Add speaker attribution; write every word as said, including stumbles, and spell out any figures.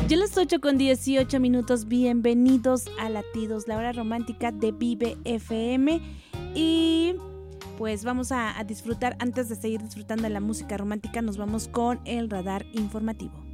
Speaker 1: Ya las ocho con dieciocho minutos, bienvenidos a Latidos, la hora romántica de Vive F M. Y pues vamos a, a disfrutar, antes de seguir disfrutando de la música romántica, nos vamos con el radar informativo.